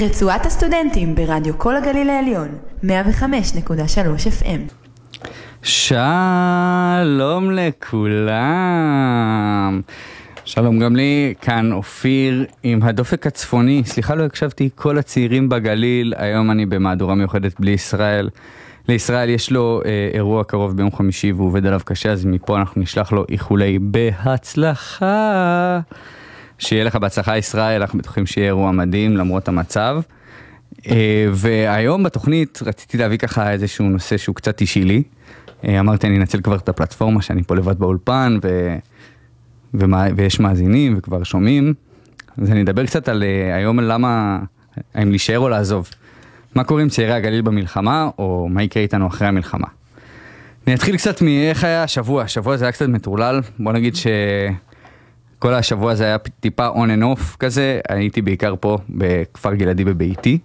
רצועת הסטודנטים ברדיו כל הגליל העליון, 105.3 FM. שלום לכולם. שלום גם לי, כאן אופיר עם הדופק הצפוני. סליחה, לא הקשבתי, כל הצעירים בגליל. היום אני במהדורה מיוחדת בלי ישראל. לישראל יש לו אירוע קרוב ביום חמישי והוא עובד עליו קשה, אז מפה אנחנו נשלח לו איחולי בהצלחה. שיהיה לך בהצלחה ישראל, אנחנו בטוחים שיהיה אירוע מדהים למרות המצב. והיום בתוכנית רציתי להביא ככה איזשהו נושא שהוא קצת אישי לי. אמרתי אני אנצל כבר את הפלטפורמה שאני פה לבד באולפן ויש מאזינים וכבר שומעים. אז אני אדבר קצת על היום למה, האם להישאר או לעזוב. מה קורה עם צעירי הגליל במלחמה או מה יקרה איתנו אחרי המלחמה. אני אתחיל קצת מאיך היה השבוע. השבוע זה היה קצת מטורלל. בוא נגיד כל השבוע הזה היה טיפה on and off כזה, הייתי בעיקר פה בכפר גלעדי בביתי,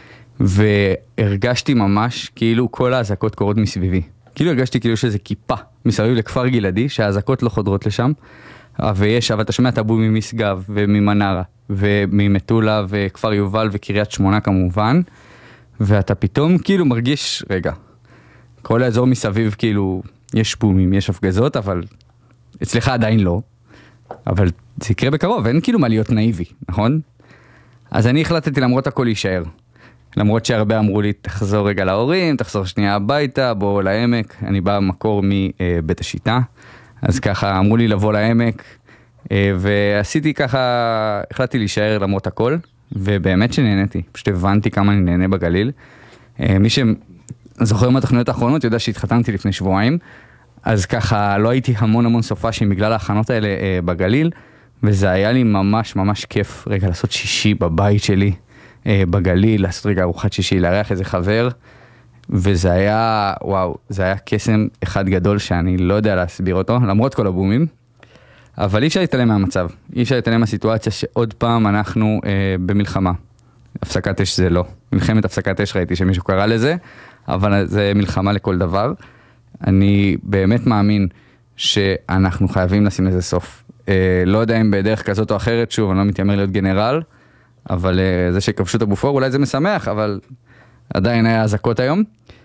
והרגשתי ממש כאילו כל האזעקות קורות מסביבי. כאילו הרגשתי כאילו שזה כיפה מסביב לכפר גלעדי, שהאזעקות לא חודרות לשם, אבל אתה שומע את הבום ממשגב וממנרה, וממטולה וכפר יובל וקריית שמונה כמובן, ואתה פתאום כאילו מרגיש, רגע, כל האזור מסביב כאילו יש בומים, יש הפגזות, אבל אצלך עדיין לא. אבל זה יקרה בקרוב, אין כאילו מה להיות נאיבי, נכון? אז אני החלטתי למרות הכל להישאר. למרות שהרבה אמרו לי, תחזור רגע להורים, תחזור שנייה הביתה, בוא לעמק. אני בא במקור מבית השיטה, אז ככה אמרו לי לבוא לעמק, ועשיתי ככה, החלטתי להישאר למרות הכל, ובאמת שנהניתי. פשוט הבנתי כמה אני נהנה בגליל. מי שזוכר מהתוכניות האחרונות יודע שהתחתנתי לפני שבועיים, אז ככה לא הייתי המון סופשים בגלל ההכנות האלה בגליל, וזה היה לי ממש ממש כיף רגע לעשות שישי בבית שלי בגליל, לעשות רגע ארוחת שישי, לארח איזה חבר, וזה היה, וואו, זה היה קסם אחד גדול שאני לא יודע להסביר אותו, למרות כל הבומים, אבל אי אפשר להתעלם מהמצב, אי אפשר להתעלם מהסיטואציה שעוד פעם אנחנו במלחמה. הפסקת אש זה לא, מלחמת הפסקת אש ראיתי שמישהו קרא לזה, אבל זה מלחמה לכל דבר. אני באמת מאמין שאנחנו חייבים לשים לזה סוף. לא יודע אם בדרך כזאת או אחרת, שוב, אני לא מתיימר להיות גנרל, אבל זה שכבשו את הבופור, אולי זה משמח, אבל עדיין היה אזעקות היום.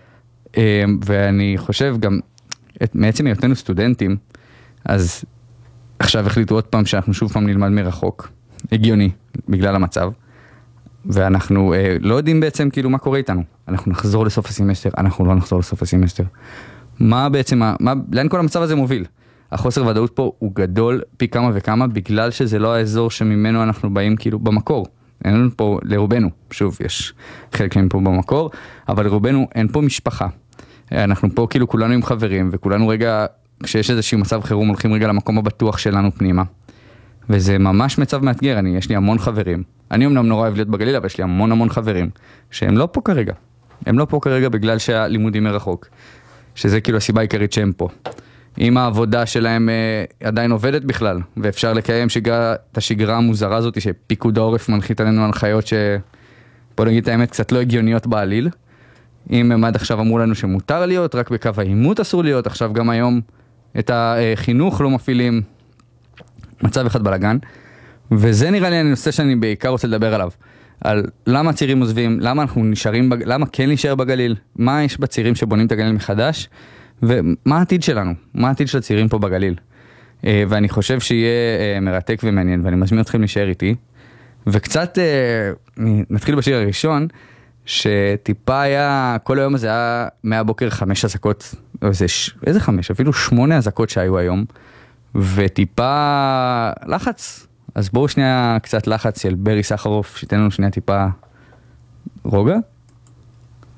ואני חושב גם, מעצם היותנו סטודנטים, אז עכשיו החליטו עוד פעם שאנחנו שוב פעם נלמד מרחוק. הגיוני, בגלל המצב. ואנחנו לא יודעים בעצם כאילו מה קורה איתנו. אנחנו נחזור לסוף הסמסטר, אנחנו לא נחזור לסוף הסמסטר. מה בעצם, לאן כל המצב הזה מוביל? החוסר ודאות פה הוא גדול פי כמה וכמה, בגלל שזה לא האזור שממנו אנחנו באים כאילו במקור. אין לנו פה, לרובנו, שוב, יש חלק מהם פה במקור, אבל לרובנו אין פה משפחה. אנחנו פה כאילו כולנו עם חברים, וכולנו רגע, כשיש איזשהו מצב חירום, הולכים רגע למקום הבטוח שלנו פנימה. וזה ממש מצב מאתגר, יש לי המון חברים. אני אמנם נורא אוהב להיות בגליל, אבל יש לי המון חברים, שהם לא פה כרגע. הם לא פה כרגע בגלל שהלימודים מרחוק. שזה כאילו הסיבה העיקרית שהם פה. אם העבודה שלהם עדיין עובדת בכלל, ואפשר לקיים את השגרה המוזרה הזאת, שפיקוד העורף מנחית עלינו הנחיות בוא נגיד את האמת, קצת לא הגיוניות בעליל. אם הם עד עכשיו אמרו לנו שמותר להיות, רק בקו העימות אסור להיות, עכשיו גם היום את החינוך לא מפעילים. מצב אחד בלגן. וזה נראה לי הנושא שאני בעיקר רוצה לדבר עליו. על למה הצעירים עוזבים, למה אנחנו נשארים, למה כן להישאר בגליל, מה יש בצעירים שבונים את הגליל מחדש, ומה העתיד שלנו, מה העתיד של הצעירים פה בגליל. ואני חושב שיהיה מרתק ומעניין, ואני מזמין אתכם להישאר איתי. וקצת, נתחיל בשיר הראשון, שטיפה היה, כל היום הזה היה מהבוקר 5 אזעקות, איזה 5? אפילו 8 אזעקות שהיו היום, וטיפה לחץ. אז בואו שנייה קצת לחץ של ברי סחרוף, שייתן לנו שנייה טיפה רוגע.